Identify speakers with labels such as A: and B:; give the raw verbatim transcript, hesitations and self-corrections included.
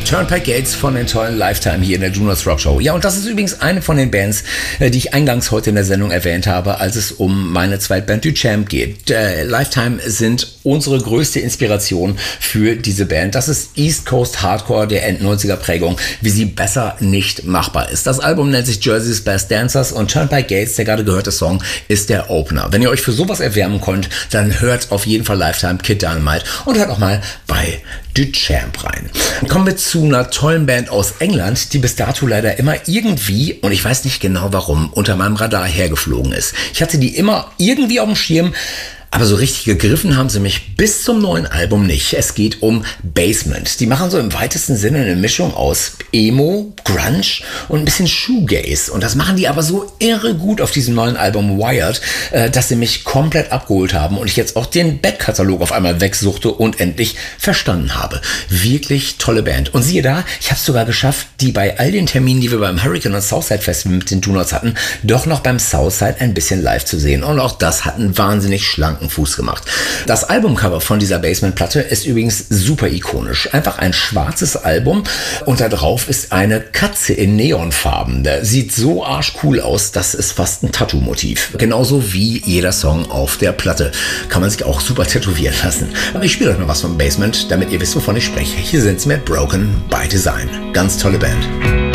A: Turnpike Gates von den tollen Lifetime hier in der Do Not Rock Show. Ja, und das ist übrigens eine von den Bands, die ich eingangs heute in der Sendung erwähnt habe, als es um meine Zweitband Duchamp geht. Äh, Lifetime sind unsere größte Inspiration für diese Band. Das ist East Coast Hardcore der End-neunziger Prägung, wie sie besser nicht machbar ist. Das Album nennt sich Jersey's Best Dancers und Turnpike Gates, der gerade gehörte Song, ist der Opener. Wenn ihr euch für sowas erwärmen könnt, dann hört auf jeden Fall Lifetime Kid Dynamite und hört auch mal bei Duchamp rein. Kommen wir zu einer tollen Band aus England, die bis dato leider immer irgendwie, und ich weiß nicht genau warum, unter meinem Radar hergeflogen ist. Ich hatte die immer irgendwie auf dem Schirm, aber so richtig gegriffen haben sie mich bis zum neuen Album nicht. Es geht um Basement. Die machen so im weitesten Sinne eine Mischung aus Emo, Grunge und ein bisschen Shoegaze. Und das machen die aber so irre gut auf diesem neuen Album Wired, dass sie mich komplett abgeholt haben und ich jetzt auch den Backkatalog auf einmal wegsuchte und endlich verstanden habe. Wirklich tolle Band. Und siehe da, ich habe es sogar geschafft, die bei all den Terminen, die wir beim Hurricane und Southside Festival mit den Do-Nots hatten, doch noch beim Southside ein bisschen live zu sehen. Und auch das hat einen wahnsinnig schlanken Fuß gemacht. Das Albumcover von dieser Basement-Platte ist übrigens super ikonisch. Einfach ein schwarzes Album und da drauf ist eine Katze in Neonfarben. Der sieht so arschcool aus, das ist fast ein Tattoo-Motiv. Genauso wie jeder Song auf der Platte. Kann man sich auch super tätowieren lassen. Aber ich spiele euch noch was vom Basement, damit ihr wisst, wovon ich spreche. Hier sind sie mit Broken by Design. Ganz tolle Band.